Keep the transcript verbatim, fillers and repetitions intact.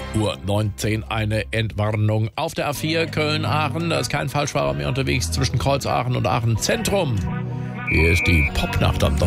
Uhr neunzehn eine Entwarnung auf der A vier Köln-Aachen. Da ist kein Falschfahrer mehr unterwegs zwischen Kreuz Aachen und Aachen Zentrum. Hier ist die Popnacht am